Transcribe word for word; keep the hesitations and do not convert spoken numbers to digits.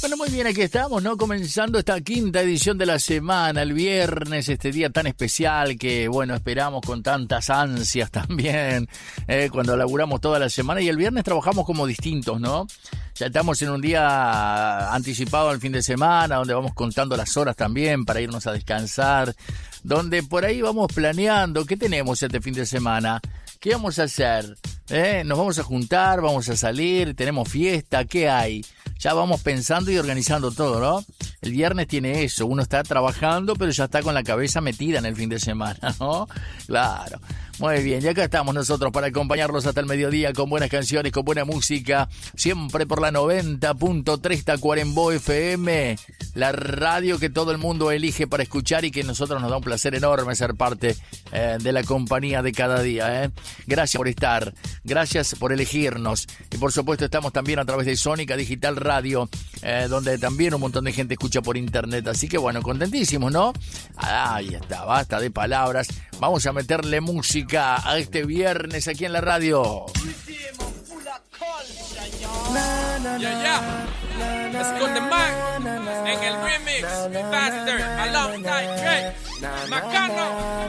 Bueno, muy bien, aquí estamos, ¿no? Comenzando esta quinta edición de la semana, el viernes, este día tan especial que, bueno, esperamos con tantas ansias también, eh, cuando laburamos toda la semana. Y el viernes trabajamos como distintos, ¿no? Ya estamos en un día anticipado al fin de semana, donde vamos contando las horas también para irnos a descansar, donde por ahí vamos planeando qué tenemos este fin de semana, qué vamos a hacer, ¿eh? Nos vamos a juntar, vamos a salir, tenemos fiesta, ¿qué hay? Ya vamos pensando y organizando todo, ¿no? El viernes tiene eso, uno está trabajando, pero ya está con la cabeza metida en el fin de semana, ¿no? Claro. Muy bien, y acá estamos nosotros para acompañarlos hasta el mediodía con buenas canciones, con buena música, siempre por la noventa punto tres Tacuarembó F M, la radio que todo el mundo elige para escuchar y que a nosotros nos da un placer enorme ser parte eh, de la compañía de cada día, ¿eh? Gracias por estar, gracias por elegirnos, y por supuesto estamos también a través de Sónica Digital Radio, eh, donde también un montón de gente escucha por internet, así que bueno, contentísimos, ¿no? Ahí está, basta de palabras, vamos a meterle música a este viernes aquí en la radio. Yeah, yeah. Let's go to Mike en el remix Faster alongside Drake Macano.